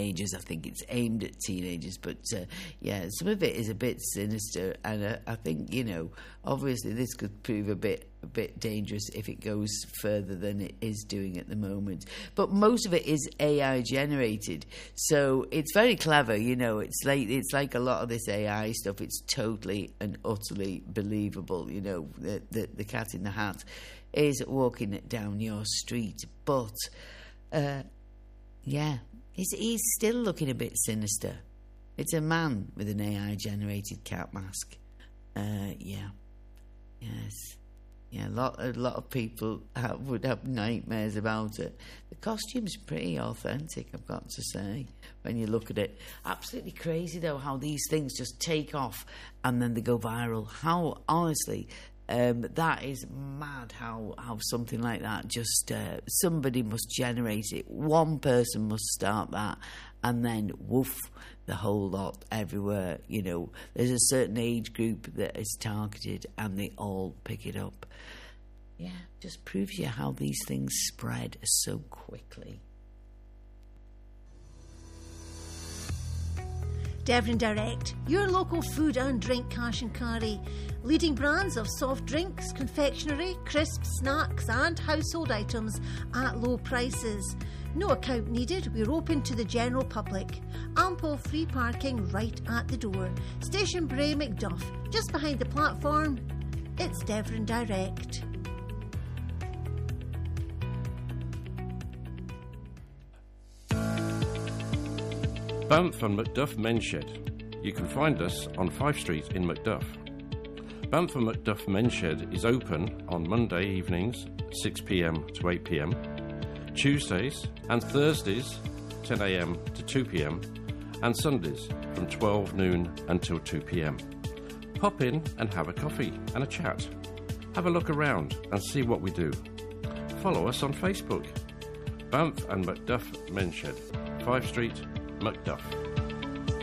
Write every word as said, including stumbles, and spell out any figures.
teenagers. I think it's aimed at teenagers, but uh, yeah, some of it is a bit sinister, and uh, I think, you know, obviously this could prove a bit a bit dangerous if it goes further than it is doing at the moment. But most of it is A I generated, so it's very clever. You know, it's like it's like a lot of this A I stuff. It's totally and utterly believable. You know, the the, the Cat in the Hat is walking it down your street, but uh, yeah, he's he's still looking a bit sinister. It's a man with an A I generated cat mask. Uh, yeah, yes. Yeah, a lot, a lot of people have, would have nightmares about it. The costume's pretty authentic, I've got to say, when you look at it. Absolutely crazy, though, how these things just take off and then they go viral. How, honestly, um, that is mad how, how something like that just... Uh, somebody must generate it. One person must start that, and then, woof, the whole lot everywhere. You know, there's a certain age group that is targeted and they all pick it up. Yeah, just proves you how these things spread so quickly. Devon Direct, your local food and drink cash and carry. Leading brands of soft drinks, confectionery, crisps, snacks and household items at low prices. No account needed, we're open to the general public. Ample free parking right at the door. Station Bray Macduff, just behind the platform. It's Devon Direct. Banff and Macduff Men's Shed. You can find us on Fife Street in Macduff. Banff and Macduff Men's Shed is open on Monday evenings, six p m to eight p m, Tuesdays and Thursdays, ten a m to two p m, and Sundays from twelve noon until two p m. Pop in and have a coffee and a chat. Have a look around and see what we do. Follow us on Facebook. Banff and Macduff Men's Shed, Fife Street, Macduff.